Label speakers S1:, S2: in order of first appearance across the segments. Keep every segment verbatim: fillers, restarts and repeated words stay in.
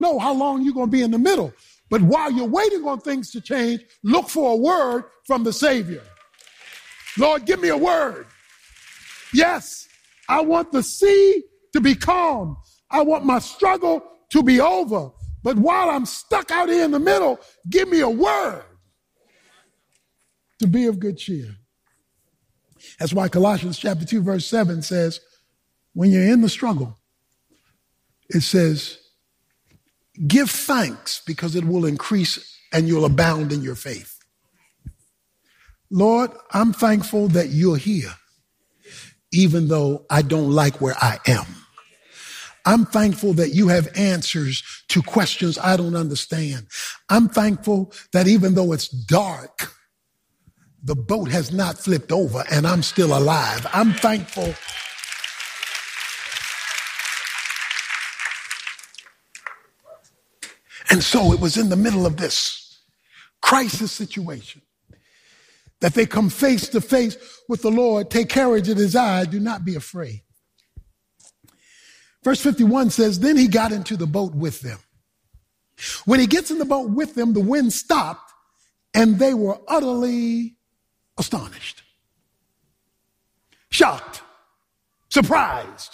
S1: know how long you're going to be in the middle. But while you're waiting on things to change, look for a word from the Savior. Lord, give me a word. Yes, I want the sea to be calm. I want my struggle to be over. But while I'm stuck out here in the middle, give me a word to be of good cheer. That's why Colossians chapter two, verse seven says, when you're in the struggle, it says, give thanks because it will increase and you'll abound in your faith. Lord, I'm thankful that you're here, even though I don't like where I am. I'm thankful that you have answers to questions I don't understand. I'm thankful that even though it's dark, the boat has not flipped over and I'm still alive. I'm thankful. And so it was in the middle of this crisis situation that they come face to face with the Lord. Take courage, it is I, do not be afraid. Verse fifty-one says, then he got into the boat with them. When he gets in the boat with them, the wind stopped and they were utterly astonished, shocked, surprised.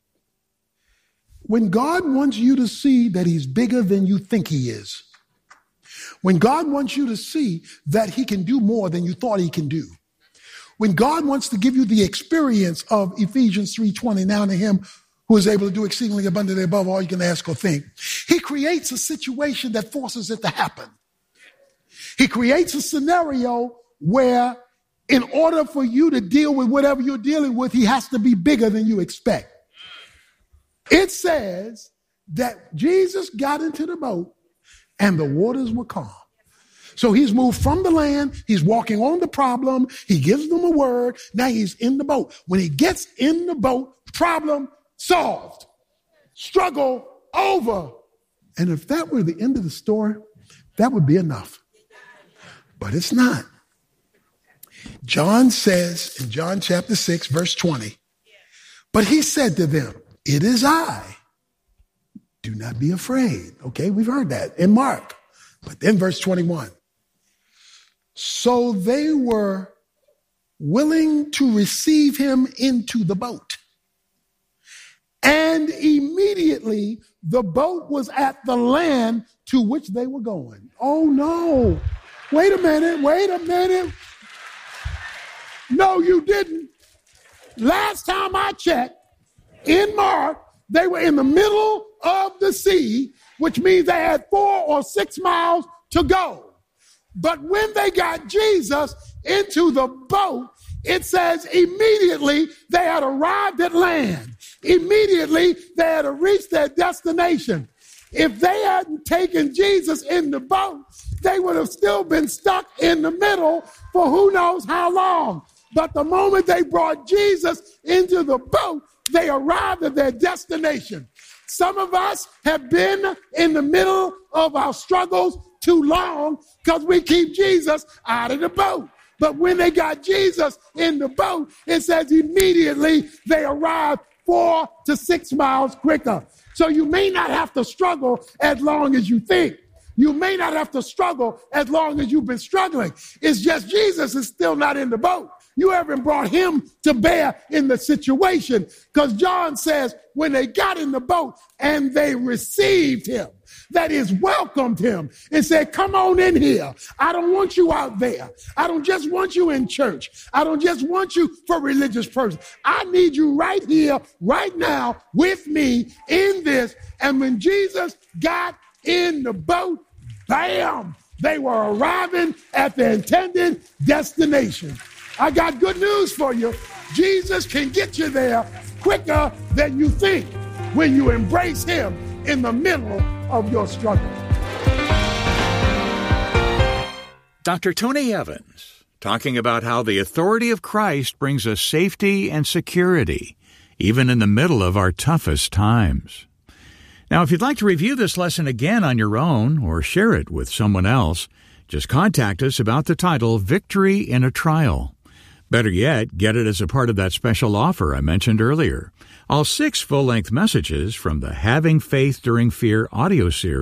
S1: When God wants you to see that he's bigger than you think he is, when God wants you to see that he can do more than you thought he can do, when God wants to give you the experience of Ephesians three twenty, now to him who is able to do exceedingly abundantly above all you can ask or think, he creates a situation that forces it to happen. He creates a scenario where in order for you to deal with whatever you're dealing with, he has to be bigger than you expect. It says that Jesus got into the boat and the waters were calm. So he's moved from the land. He's walking on the problem. He gives them a word. Now he's in the boat. When he gets in the boat, problem solved. Struggle over. And if that were the end of the story, that would be enough. But it's not. John says in John chapter six, verse twenty, but he said to them, it is I. Do not be afraid. Okay, we've heard that in Mark. But then verse twenty-one. So they were willing to receive him into the boat. And immediately the boat was at the land to which they were going. Oh no. Wait a minute. Wait a minute. No, you didn't. Last time I checked, in Mark, they were in the middle of the sea, which means they had four or six miles to go. But when they got Jesus into the boat, it says immediately they had arrived at land. Immediately they had reached their destination. If they hadn't taken Jesus in the boat, they would have still been stuck in the middle for who knows how long. But the moment they brought Jesus into the boat, they arrived at their destination. Some of us have been in the middle of our struggles too long because we keep Jesus out of the boat. But when they got Jesus in the boat, it says immediately they arrived four to six miles quicker. So you may not have to struggle as long as you think. You may not have to struggle as long as you've been struggling. It's just Jesus is still not in the boat. You haven't brought him to bear in the situation, because John says when they got in the boat and they received him, that is, welcomed him and said, come on in here. I don't want you out there. I don't just want you in church. I don't just want you for religious person. I need you right here, right now with me in this. And when Jesus got in the boat, bam, they were arriving at their intended destination. I got good news for you. Jesus can get you there quicker than you think when you embrace him in the middle of your struggle.
S2: Doctor Tony Evans, talking about how the authority of Christ brings us safety and security, even in the middle of our toughest times. Now, if you'd like to review this lesson again on your own or share it with someone else, just contact us about the title, Victory in a Trial. Better yet, get it as a part of that special offer I mentioned earlier. All six full-length messages from the Having Faith During Fear audio series